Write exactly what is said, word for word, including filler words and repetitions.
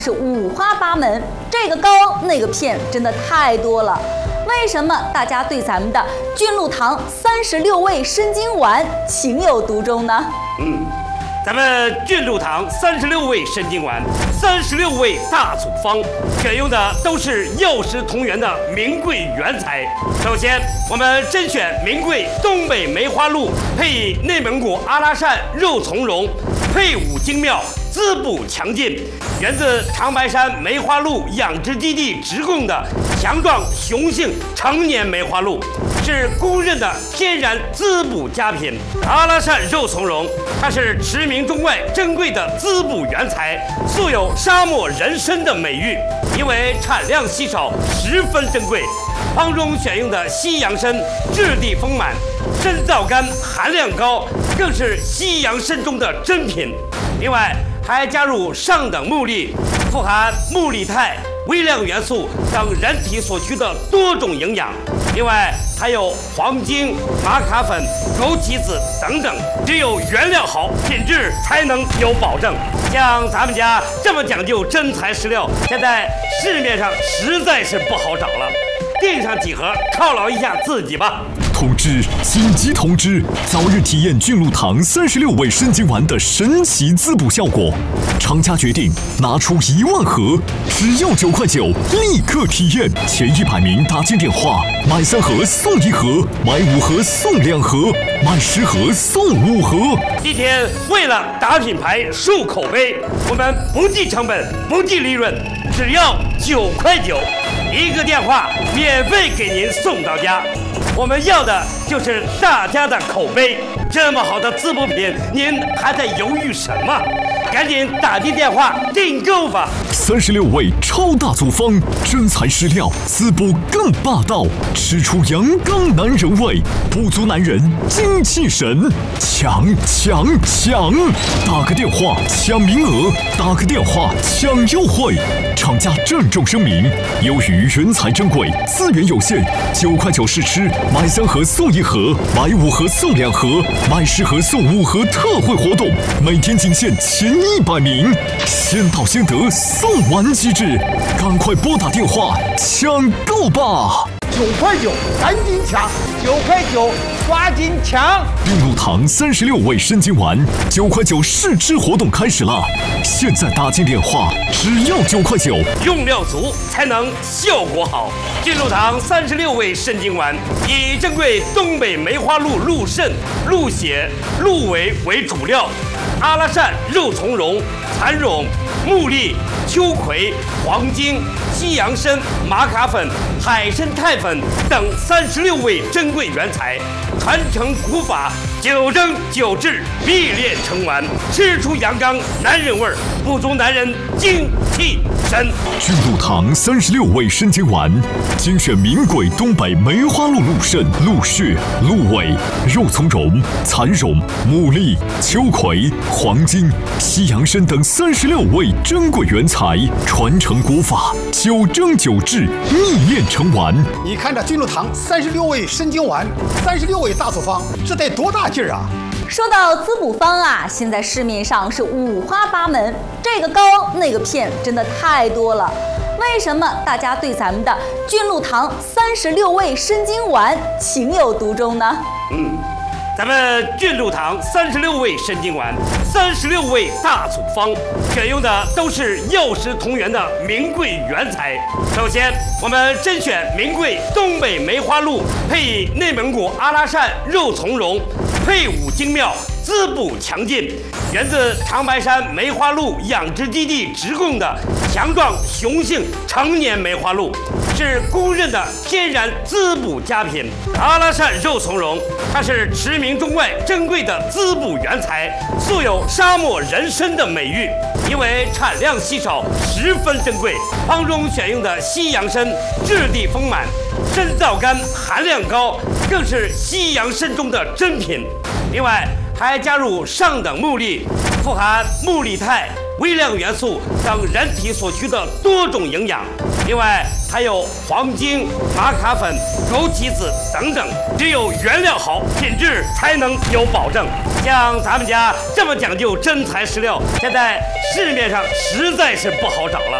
是五花八门，这个膏那个片，真的太多了。为什么大家对咱们的菌露堂三十六味生津丸情有独钟呢？ 嗯，咱们菌露堂三十六味生津丸，三十六味大组方，选用的都是药食同源的名贵原材。首先，我们甄选名贵东北梅花鹿，配以内蒙古阿拉善肉苁蓉，配伍精妙，滋补强劲，源自长白山梅花鹿养殖基地直供的强壮雄性成年梅花鹿，是公认的天然滋补佳品。阿拉善肉苁蓉，它是驰名中外珍贵的滋补原材，素有沙漠人参的美誉，因为产量稀少，十分珍贵。方中选用的西洋参质地丰满，参皂苷含量高，更是西洋参中的珍品。另外，还加入上等木粒，富含木力肽、微量元素等人体所需的多种营养。另外还有黄精、玛卡粉、枸杞子等等，只有原料好，品质才能有保证。像咱们家这么讲究真材实料，现在市面上实在是不好找了。订上几盒犒劳一下自己吧。 通知！紧急通知！早日体验菌露堂三十六味生津丸的神奇滋补效果。厂家决定拿出一万盒，只要九块九，立刻体验。前一百名打进电话，买三盒送一盒，买五盒送两盒，买十盒送五盒。 今天为了打品牌、树口碑，我们不计成本、不计利润，只要九块九，一个电话免费给您送到家。我们要的就是大家的口碑。这么好的滋补品，您还在犹豫什么？赶紧打进电话订购吧！ 三十六味超大组方，真材实料，滋补更霸道，吃出阳刚男人味，补足男人精气神。抢抢抢！打个电话抢名额，打个电话抢优惠。厂家郑重声明：由于原材珍贵，资源有限，九块九试吃，买三盒送一盒，买五盒送两盒，买十盒送五盒特惠活动，每天仅限前一百名，先到先得，送完即止，赶快拨打电话抢购吧！ 九块九，赶紧抢！九块九，抓紧抢！ 菌露堂三十六味生津丸，九块九试吃活动开始了，现在打进电话，只要九块九， 用料足才能效果好。菌露堂三十六味生津丸以珍贵东北梅花鹿鹿肾、鹿血、鹿尾为主料，阿拉善肉苁蓉、蚕苇、木栗、秋葵、黄精、西洋参、玛卡粉、海参肽粉等三十六味珍贵原材，传承古法，九蒸九制，秘炼成丸，吃出阳刚男人味儿，补足男人精气神。 菌露堂三十六味生津丸，精选名贵东北梅花鹿鹿肾、鹿血、鹿尾、肉苁蓉、蚕苇、木栗、秋葵、黄精、西洋参等三十六味珍贵原材，传承古法，九蒸九制，秘炼成丸。 你看这菌露堂三十六味生津丸，三十六味大组方，这得多大劲儿啊！ 说到滋补方啊，现在市面上是五花八门，这个膏那个片，真的太多了。为什么大家对咱们的菌露堂三十六味生津丸情有独钟呢？ 嗯。咱们菌露堂三十六味生津丸，三十六味大组方，选用的都是药食同源的名贵原材。首先，我们甄选名贵东北梅花鹿，配以内蒙古阿拉善肉苁蓉，配伍精妙，滋补强劲，源自长白山梅花鹿养殖基地直供的强壮雄性成年梅花鹿，是公认的天然滋补佳品。阿拉善肉苁蓉，它是驰名中外珍贵的滋补原材，素有沙漠人参的美誉，因为产量稀少，十分珍贵。方中选用的西洋参质地丰满，参皂苷含量高，更是西洋参中的珍品。另外还加入上等木粒，富含木力肽、微量元素等人体所需的多种营养。另外还有黄精、玛卡粉、枸杞子等等，只有原料好，品质才能有保证。 像咱们家这么讲究真材实料，现在市面上实在是不好找了。